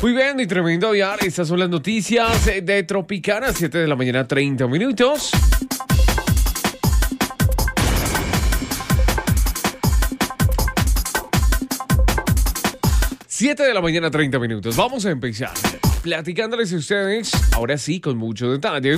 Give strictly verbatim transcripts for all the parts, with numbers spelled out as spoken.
Muy bien, y tremendo aviar. Estas son las noticias de Tropicana, siete de la mañana, treinta minutos. siete de la mañana, treinta minutos. Vamos a empezar platicándoles a ustedes, ahora sí, con mucho detalle,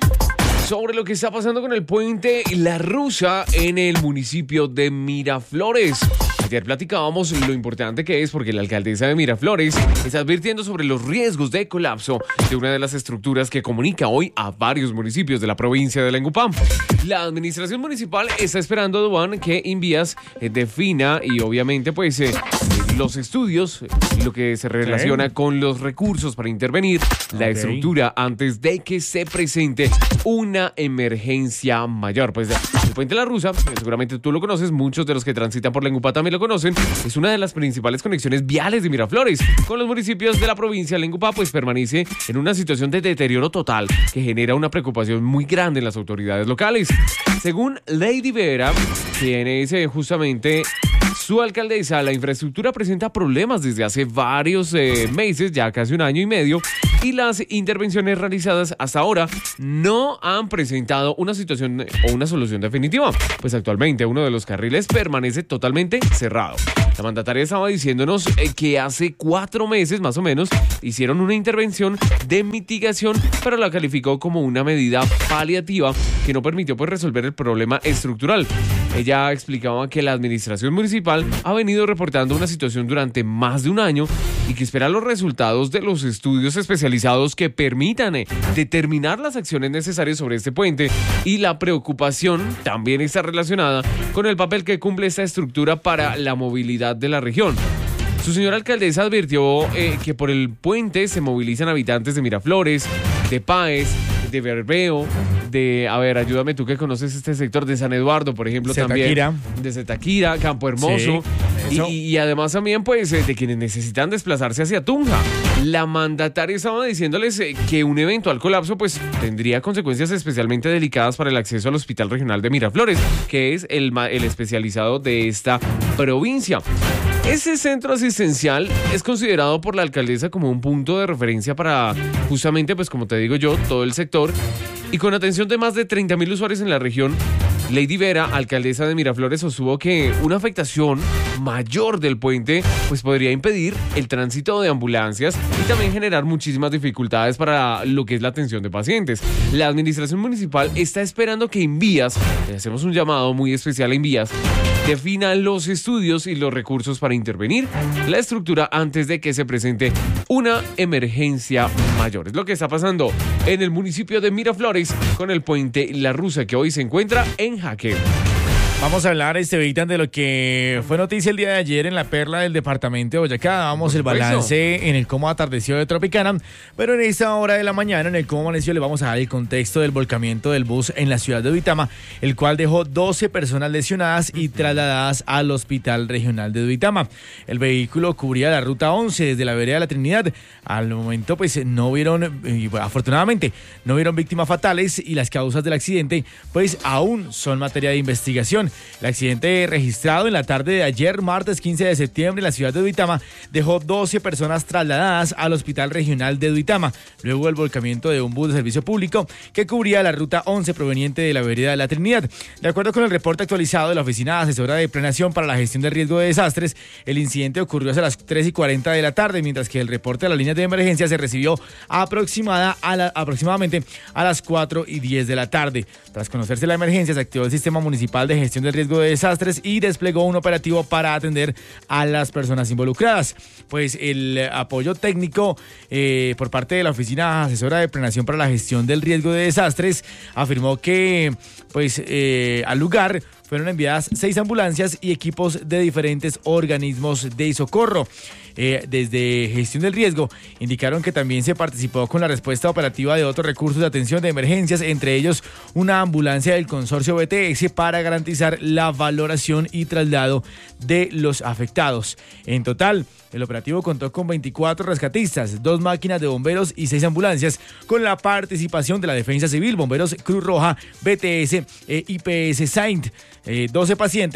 sobre lo que está pasando con el puente La Rusa en el municipio de Miraflores. Ayer platicábamos lo importante que es porque la alcaldesa de Miraflores está advirtiendo sobre los riesgos de colapso de una de las estructuras que comunica hoy a varios municipios de la provincia de Lengupam. La administración municipal está esperando, Duan, que Invías eh, defina y obviamente pues eh, los estudios, lo que se relaciona okay. con los recursos para intervenir la okay. estructura antes de que se presente una emergencia mayor. Pues el puente La Rusa, seguramente tú lo conoces, muchos de los que transitan por Lengupam también lo conocen, es una de las principales conexiones viales de Miraflores con los municipios de la provincia de Lengupam, pues permanece en una situación de deterioro total que genera una preocupación muy grande en las autoridades locales. Según Lady Vera, quien es eh, justamente su alcaldesa, la infraestructura presenta problemas desde hace varios eh, meses, ya casi un año y medio, y las intervenciones realizadas hasta ahora no han presentado una situación o una solución definitiva, pues actualmente uno de los carriles permanece totalmente cerrado. La mandataria estaba diciéndonos eh, que hace cuatro meses más o menos hicieron una intervención de mitigación, pero la calificó como una medida paliativa que no permitió pues resolver el problema estructural. Ella explicaba que la administración municipal ha venido reportando una situación durante más de un año y que espera los resultados de los estudios especializados que permitan eh, determinar las acciones necesarias sobre este puente, y la preocupación también está relacionada con el papel que cumple esta estructura para la movilidad de la región. Su señora alcaldesa advirtió eh, que por el puente se movilizan habitantes de Miraflores, de Páez, de Bermeo, de, a ver, ayúdame tú que conoces este sector, de San Eduardo, por ejemplo, Zetaquira. también, de Zetaquira, Campo Hermoso, sí, y, y además también, pues, de quienes necesitan desplazarse hacia Tunja. La mandataria estaba diciéndoles que un eventual colapso, pues, tendría consecuencias especialmente delicadas para el acceso al Hospital Regional de Miraflores, que es el, el especializado de esta provincia. Ese centro asistencial es considerado por la alcaldesa como un punto de referencia para justamente, pues como te digo yo, todo el sector, y con atención de más de treinta mil usuarios en la región. Lady Vera, alcaldesa de Miraflores, sostuvo que una afectación mayor del puente pues podría impedir el tránsito de ambulancias y también generar muchísimas dificultades para lo que es la atención de pacientes. La administración municipal está esperando que Invías, le hacemos un llamado muy especial a Invías, defina los estudios y los recursos para intervenir la estructura antes de que se presente una emergencia mayor. Es lo que está pasando en el municipio de Miraflores con el puente La Rusa, que hoy se encuentra en jaque. Vamos a hablar, este Vitan, de lo que fue noticia el día de ayer en la perla del departamento de Boyacá. Vamos el balance en el cómo atardeció de Tropicana, pero en esta hora de la mañana, en el cómo amaneció, le vamos a dar el contexto del volcamiento del bus en la ciudad de Duitama, el cual dejó doce personas lesionadas y trasladadas al Hospital Regional de Duitama. El vehículo cubría la ruta once desde la vereda de la Trinidad. Al momento, pues, no vieron, y, bueno, afortunadamente, no vieron víctimas fatales, y las causas del accidente, pues, aún son materia de investigación. El accidente registrado en la tarde de ayer, martes quince de septiembre, en la ciudad de Duitama, dejó doce personas trasladadas al Hospital Regional de Duitama, luego del volcamiento de un bus de servicio público que cubría la ruta once proveniente de la vereda de la Trinidad. De acuerdo con el reporte actualizado de la Oficina Asesora de Planeación para la Gestión de Riesgo de Desastres, el incidente ocurrió hacia las tres y cuarenta de la tarde, mientras que el reporte de las líneas de emergencia se recibió aproximada a la, aproximadamente a las cuatro y diez de la tarde. Tras conocerse la emergencia, se activó el Sistema Municipal de Gestión del Riesgo de Desastres y desplegó un operativo para atender a las personas involucradas. Pues el apoyo técnico eh, por parte de la Oficina Asesora de Planeación para la Gestión del Riesgo de Desastres afirmó que pues eh, al lugar fueron enviadas seis ambulancias y equipos de diferentes organismos de socorro. Eh, desde Gestión del Riesgo indicaron que también se participó con la respuesta operativa de otros recursos de atención de emergencias, entre ellos una ambulancia del consorcio B T S para garantizar la valoración y traslado de los afectados. En total, el operativo contó con veinticuatro rescatistas, dos máquinas de bomberos y seis ambulancias, con la participación de la Defensa Civil, Bomberos Cruz Roja, B T S e I P S Saint. Eh, doce pacientes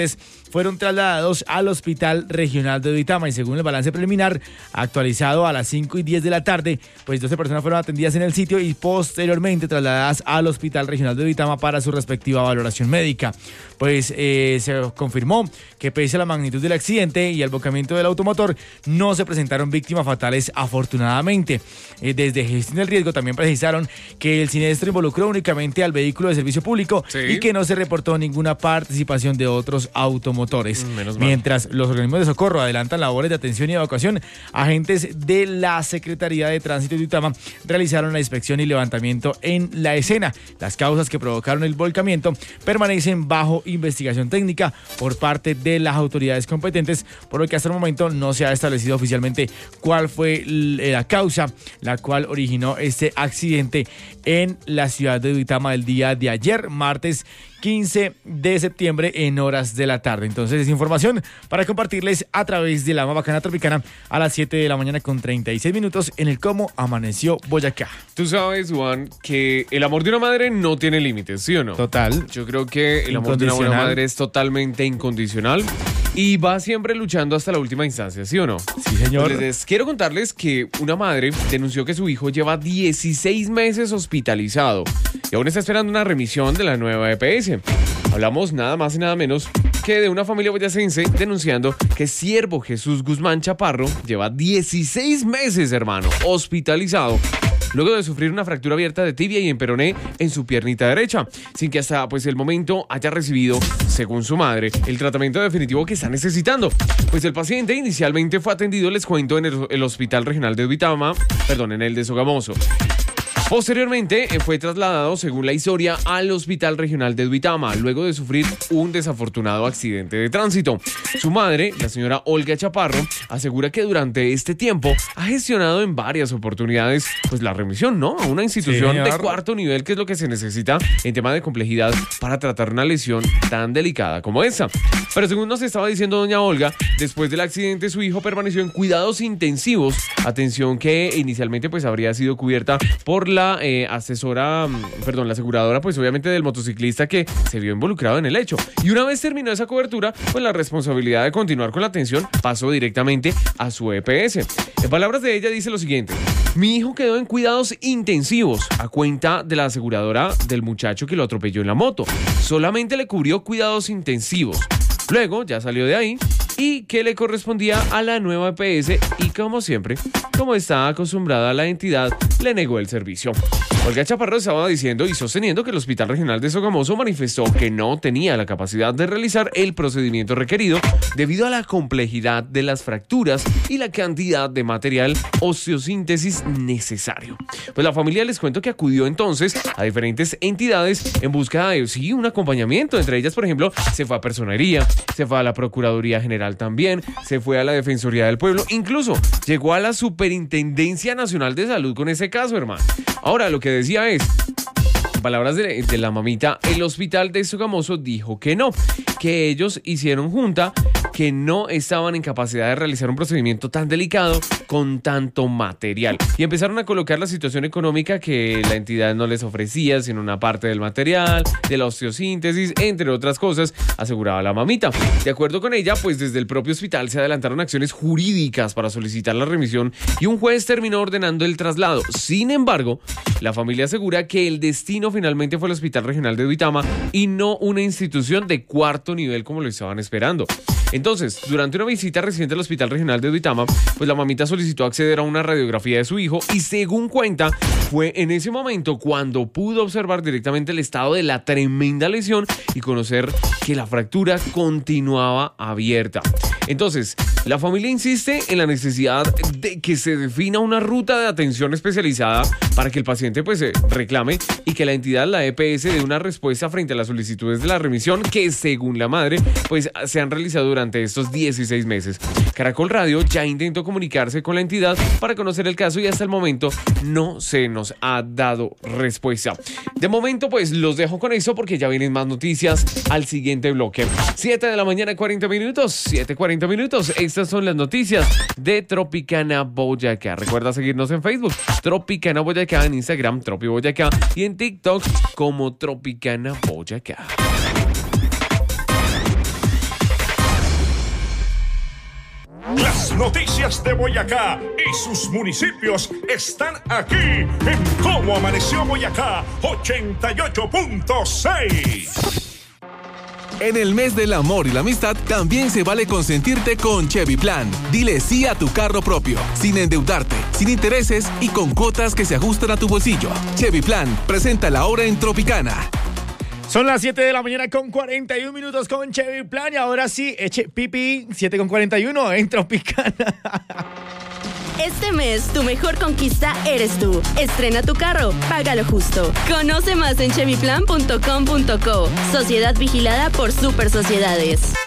fueron trasladados al Hospital Regional de Duitama y según el balance preliminar actualizado a las cinco y diez de la tarde, pues doce personas fueron atendidas en el sitio y posteriormente trasladadas al Hospital Regional de Duitama para su respectiva valoración médica. Pues eh, se confirmó que pese a la magnitud del accidente y el volcamiento del automotor, no se presentaron víctimas fatales afortunadamente. Eh, desde Gestión del Riesgo también precisaron que el siniestro involucró únicamente al vehículo de servicio público sí. y que no se reportó ninguna participación de otros automotores. Menos Mientras mal. Los organismos de socorro adelantan labores de atención y evacuación, agentes de la Secretaría de Tránsito de Duitama realizaron la inspección y levantamiento en la escena. Las causas que provocaron el volcamiento permanecen bajo investigación técnica por parte de las autoridades competentes, por lo que hasta el momento no se ha establecido oficialmente cuál fue la causa la cual originó este accidente en la ciudad de Duitama el día de ayer, martes quince de septiembre en horas de la tarde. Entonces es información para compartirles a través de la más bacana tropicana a las siete de la mañana con treinta y seis minutos en el Cómo Amaneció Boyacá. Tú sabes, Juan, que el amor de una madre no tiene límites, ¿sí o no? Total. Yo creo que el amor de una buena madre es totalmente incondicional y va siempre luchando hasta la última instancia, ¿sí o no? Sí, señor. Entonces, quiero contarles que una madre denunció que su hijo lleva dieciséis meses hospitalizado y aún está esperando una remisión de la nueva E P S. Hablamos nada más y nada menos que de una familia boyacense denunciando que Siervo Jesús Guzmán Chaparro lleva dieciséis meses, hermano, hospitalizado luego de sufrir una fractura abierta de tibia y en peroné en su piernita derecha, sin que hasta pues el momento haya recibido, según su madre, el tratamiento definitivo que está necesitando. Pues el paciente inicialmente fue atendido, les cuento, en el, el Hospital Regional de Duitama, perdón, en el de Sogamoso. Posteriormente fue trasladado, según la historia, al Hospital Regional de Duitama, luego de sufrir un desafortunado accidente de tránsito. Su madre, la señora Olga Chaparro, asegura que durante este tiempo ha gestionado en varias oportunidades pues la remisión, ¿no? A una institución sí, de cuarto nivel, que es lo que se necesita en tema de complejidad para tratar una lesión tan delicada como esa. Pero según nos estaba diciendo doña Olga, después del accidente su hijo permaneció en cuidados intensivos, atención que inicialmente pues habría sido cubierta por la la eh, asesora, perdón, la aseguradora, pues obviamente del motociclista que se vio involucrado en el hecho. Y una vez terminó esa cobertura, pues la responsabilidad de continuar con la atención pasó directamente a su E P S. En palabras de ella dice lo siguiente: mi hijo quedó en cuidados intensivos a cuenta de la aseguradora del muchacho que lo atropelló en la moto. Solamente le cubrió cuidados intensivos. Luego ya salió de ahí y que le correspondía a la nueva E P S y como siempre, como está acostumbrada la entidad, le negó el servicio. Olga Chaparro estaba diciendo y sosteniendo que el Hospital Regional de Sogamoso manifestó que no tenía la capacidad de realizar el procedimiento requerido debido a la complejidad de las fracturas y la cantidad de material osteosíntesis necesario. Pues la familia, les cuento, que acudió entonces a diferentes entidades en busca de, sí, un acompañamiento. Entre ellas, por ejemplo, se fue a Personería, se fue a la Procuraduría General también, se fue a la Defensoría del Pueblo, incluso llegó a la Superintendencia Nacional de Salud con ese caso, hermano. Ahora, lo que decía es, en palabras de, de la mamita, el hospital de Sogamoso dijo que no, que ellos hicieron junta, que no estaban en capacidad de realizar un procedimiento tan delicado con tanto material. Y empezaron a colocar la situación económica que la entidad no les ofrecía, sino una parte del material, de la osteosíntesis, entre otras cosas, aseguraba la mamita. De acuerdo con ella, pues desde el propio hospital se adelantaron acciones jurídicas para solicitar la remisión y un juez terminó ordenando el traslado. Sin embargo, la familia asegura que el destino finalmente fue el Hospital Regional de Duitama y no una institución de cuarto nivel como lo estaban esperando. Entonces, durante una visita reciente al Hospital Regional de Duitama, pues la mamita solicitó acceder a una radiografía de su hijo y, según cuenta, fue en ese momento cuando pudo observar directamente el estado de la tremenda lesión y conocer que la fractura continuaba abierta. Entonces, la familia insiste en la necesidad de que se defina una ruta de atención especializada para que el paciente pues reclame y que la entidad, la E P S, dé una respuesta frente a las solicitudes de la remisión que, según la madre, pues se han realizado durante estos dieciséis meses. Caracol Radio ya intentó comunicarse con la entidad para conocer el caso y hasta el momento no se nos ha dado respuesta. De momento pues los dejo con eso porque ya vienen más noticias al siguiente bloque. siete de la mañana, cuarenta minutos, siete cuarenta minutos. Estas son las noticias de Tropicana Boyacá. Recuerda seguirnos en Facebook, Tropicana Boyacá, en Instagram, Tropi Boyacá, y en TikTok como Tropicana Boyacá. Las noticias de Boyacá y sus municipios están aquí en Cómo Amaneció Boyacá ochenta y ocho punto seis. En el mes del amor y la amistad también se vale consentirte con Chevy Plan. Dile sí a tu carro propio, sin endeudarte, sin intereses y con cuotas que se ajustan a tu bolsillo. Chevy Plan presenta la hora en Tropicana. Son las siete de la mañana con cuarenta y un minutos con Chevy Plan y ahora sí, eche pipi, siete con cuarenta y uno en Tropicana. Este mes, tu mejor conquista eres tú. Estrena tu carro, págalo justo. Conoce más en chevy plan punto com punto co. Sociedad vigilada por Super Sociedades.